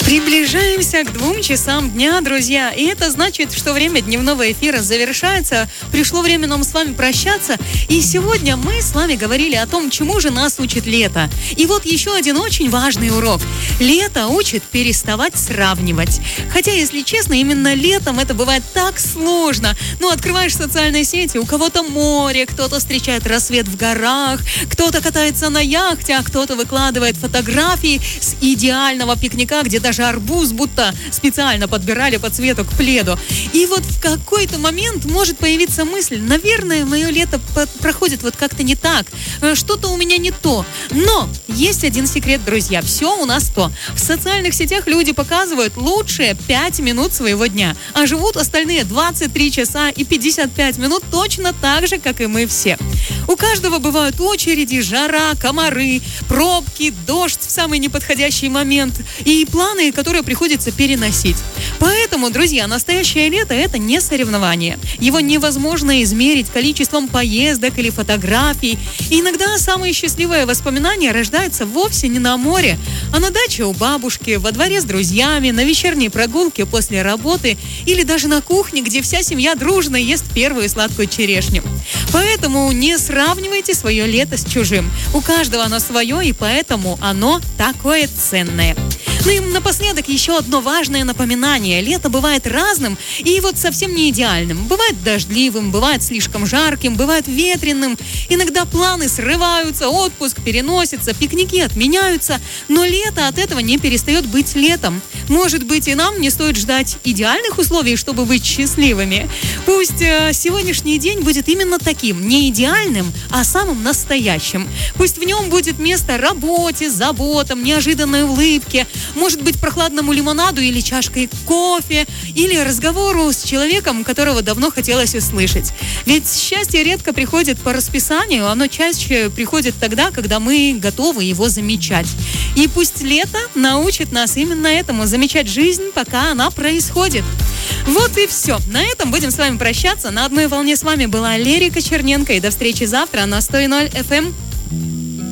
Приближаемся к 2 часам дня, друзья. И это значит, что время дневного эфира завершается. Пришло время нам с вами прощаться. И сегодня мы с вами говорили о том, чему же нас учит лето. И вот еще один очень важный урок. Лето учит переставать сравнивать. Хотя, если честно, именно летом это бывает так сложно. Открываешь социальные сети, у кого-то море, кто-то встречает рассвет в горах, кто-то катается на яхте, а кто-то выкладывает фотографии с идеального пикника, где даже арбуз будто специально подбирали по цвету к пледу. И вот в какой-то момент может появиться мысль: наверное, мое лето проходит вот как-то не так, что-то у меня не то. Но есть один секрет, друзья, все у нас то. В социальных сетях люди показывают лучшие 5 минут своего дня, а живут остальные 23 часа и 55 минут точно так же, как и мы все. У каждого бывают очереди, жара, комары, пробки, дождь в самый неподходящий момент и планы, которые приходится переносить. Поэтому, друзья, настоящее лето – это не соревнование. Его невозможно измерить количеством поездок или фотографий. И иногда самые счастливые воспоминания рождаются вовсе не на море, а на даче у бабушки, во дворе с друзьями, на вечерней прогулке после работы или даже на кухне, где вся семья дружно ест первую сладкую черешню. Поэтому не сравнивайте свое лето с чужим. У каждого оно свое, и поэтому оно такое ценное. И напоследок еще одно важное напоминание. Лето бывает разным и вот совсем не идеальным. Бывает дождливым, бывает слишком жарким, бывает ветреным. Иногда планы срываются, отпуск переносится, пикники отменяются. Но лето от этого не перестает быть летом. Может быть, и нам не стоит ждать идеальных условий, чтобы быть счастливыми. Пусть сегодняшний день будет именно таким, не идеальным, а самым настоящим. Пусть в нем будет место работе, заботам, неожиданной улыбке, может быть, прохладному лимонаду или чашкой кофе, или разговору с человеком, которого давно хотелось услышать. Ведь счастье редко приходит по расписанию, оно чаще приходит тогда, когда мы готовы его замечать. И пусть лето научит нас именно этому, замечать жизнь, пока она происходит. Вот и все. На этом будем с вами прощаться. На одной волне с вами была Лерика Черненко. И до встречи завтра на 100.0 FM.